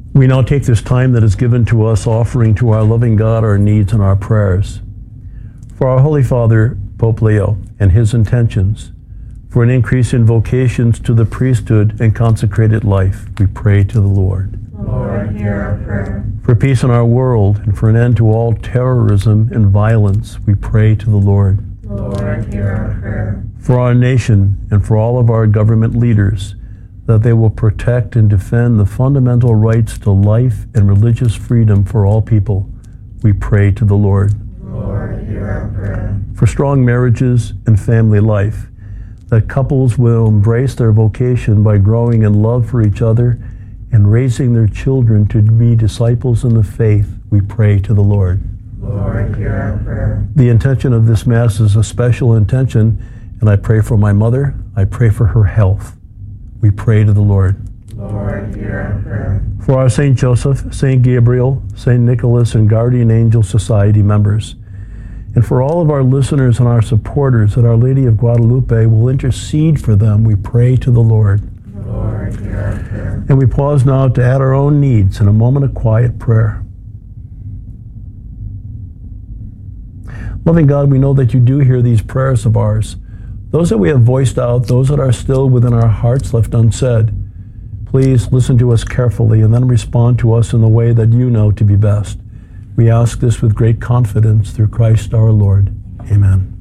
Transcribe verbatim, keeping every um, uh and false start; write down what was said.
We now take this time that is given to us, offering to our loving God our needs and our prayers. For our Holy Father, Pope Leo, and his intentions, for an increase in vocations to the priesthood and consecrated life, we pray to the Lord. Lord, hear our prayer. For peace in our world and for an end to all terrorism and violence, we pray to the Lord. Lord, hear our prayer. For our nation and for all of our government leaders, that they will protect and defend the fundamental rights to life and religious freedom for all people, we pray to the Lord. Lord, hear our prayer. For strong marriages and family life, that couples will embrace their vocation by growing in love for each other and raising their children to be disciples in the faith, we pray to the Lord. Lord, hear our prayer. The intention of this Mass is a special intention, and I pray for my mother. I pray for her health. We pray to the Lord. Lord, hear our prayer. For our Saint Joseph, Saint Gabriel, Saint Nicholas, and Guardian Angel Society members, and for all of our listeners and our supporters, that Our Lady of Guadalupe will intercede for them, we pray to the Lord. Lord, hear our prayer. And we pause now to add our own needs in a moment of quiet prayer. Loving God, we know that you do hear these prayers of ours, those that we have voiced out, those that are still within our hearts left unsaid. Please listen to us carefully and then respond to us in the way that you know to be best. We ask this with great confidence through Christ our Lord. Amen.